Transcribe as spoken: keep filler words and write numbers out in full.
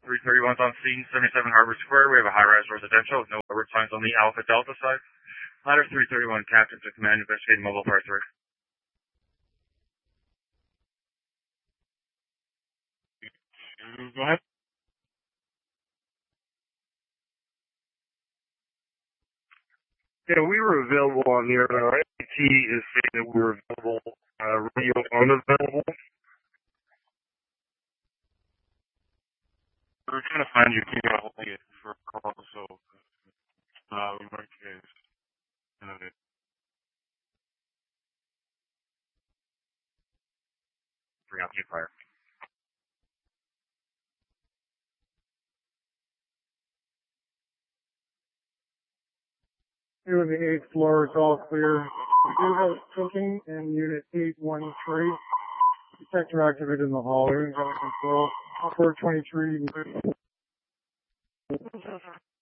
three thirty-one's on scene, seventy-seven Harbor Square. We have a high-rise residential with no alert signs on the Alpha Delta side. Ladder three thirty-one, Captain to command, investigating mobile part three. Go ahead. Yeah, we were available on the air. Our A T is saying that we were available, uh, radio unavailable. We were trying to find you. Can you get a hold of you for a call? So, uh, we might get another. Preoccupier. Here on the eighth floor, it's all clear. We do have cooking in unit eight one three. Detector activated in the hallway. Got control. four twenty-three.